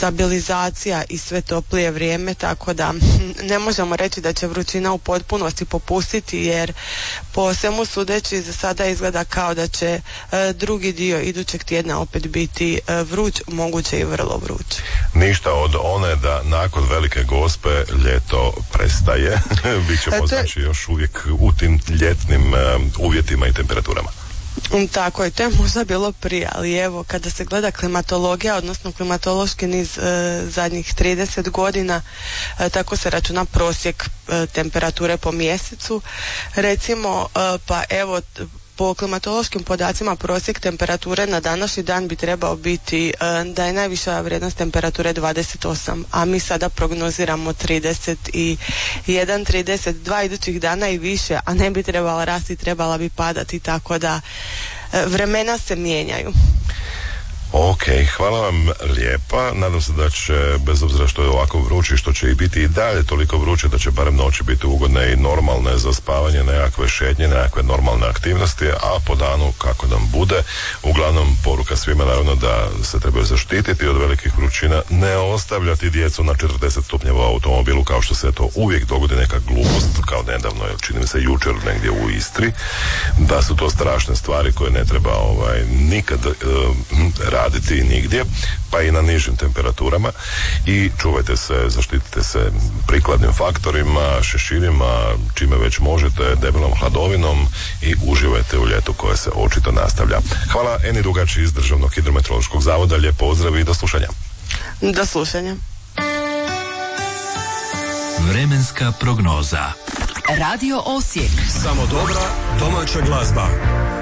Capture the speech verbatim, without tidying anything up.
stabilizacija i sve toplije vrijeme, tako da ne možemo reći da će vrućina u potpunosti popustiti, jer po svemu sudeći za sada izgleda kao da će e, drugi dio idućeg tjedna opet biti e, vruć, moguće i vrlo vruć. Ništa od one da nakon Velike Gospe ljeto prestaje. Bićemo je... znači još uvijek u tim ljetnim e, uvjetima i temperaturama. Tako je, to je možda bilo prije, ali evo kada se gleda klimatologija, odnosno klimatološki niz e, zadnjih trideset godina, e, tako se računa prosjek e, temperature po mjesecu, recimo, e, pa evo po klimatološkim podacima prosjek temperature na današnji dan bi trebao biti e, da je najviša vrijednost temperature dvadeset osam, a mi sada prognoziramo trideset jedan, trideset dva idućih dana i više, a ne bi trebala rasti, trebala bi padati, tako da e, vremena se mijenjaju. Ok, hvala vam lijepa. Nadam se da će, bez obzira što je ovako vruće, što će i biti i dalje toliko vruće, da će barem noći biti ugodne i normalne za spavanje, nekakve šetnje, nekakve normalne aktivnosti, a po danu kako nam bude. Uglavnom, poruka svima naravno da se trebaju zaštititi od velikih vrućina, ne ostavljati djecu na četrdeset stupnjeva u automobilu, kao što se to uvijek dogodi, neka glupost, kao nedavno, čini mi se jučer negdje u Istri, da su to strašne stvari koje ne treba ovaj, nikad uh, raditi nigdje, pa i na nižim temperaturama, i čuvajte se, zaštitite se prikladnim faktorima, šeširima, čime već možete, debelom hladovinom, i uživajte u ljetu koje se očito nastavlja. Hvala Eni Dugač iz Državnog hidrometeorološkog zavoda, lijep pozdrav i do slušanja. Do slušanja. Vremenska prognoza. Radio Osijek. Samo dobra domaća glazba.